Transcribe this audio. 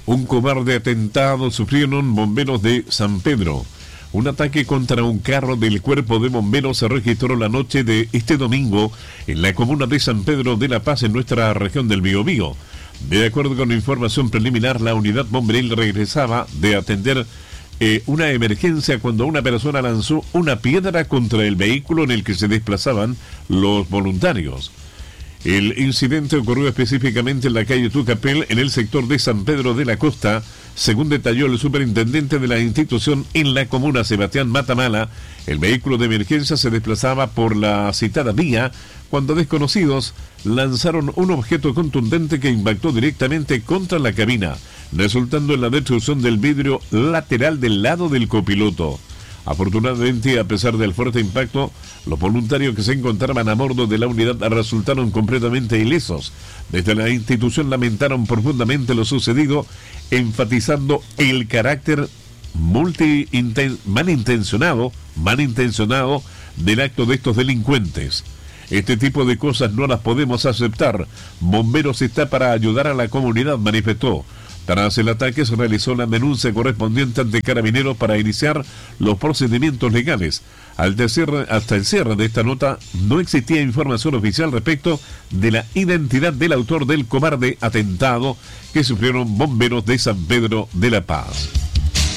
Un cobarde atentado sufrieron bomberos de San Pedro. Un ataque contra un carro del Cuerpo de Bomberos se registró la noche de este domingo en la comuna de San Pedro de La Paz, en nuestra región del Biobío. De acuerdo con información preliminar, la unidad bomberil regresaba de atender una emergencia cuando una persona lanzó una piedra contra el vehículo en el que se desplazaban los voluntarios. El incidente ocurrió específicamente en la calle Tucapel, en el sector de San Pedro de la Costa, según detalló el superintendente de la institución en la comuna, Sebastián Matamala. El vehículo de emergencia se desplazaba por la citada vía cuando desconocidos lanzaron un objeto contundente que impactó directamente contra la cabina, resultando en la destrucción del vidrio lateral del lado del copiloto. Afortunadamente, a pesar del fuerte impacto, los voluntarios que se encontraban a bordo de la unidad resultaron completamente ilesos. Desde la institución lamentaron profundamente lo sucedido, enfatizando el carácter malintencionado del acto de estos delincuentes. Este tipo de cosas no las podemos aceptar. Bomberos está para ayudar a la comunidad, manifestó. Tras el ataque se realizó la denuncia correspondiente ante Carabineros para iniciar los procedimientos legales. Hasta el cierre de esta nota no existía información oficial respecto de la identidad del autor del cobarde atentado que sufrieron bomberos de San Pedro de La Paz.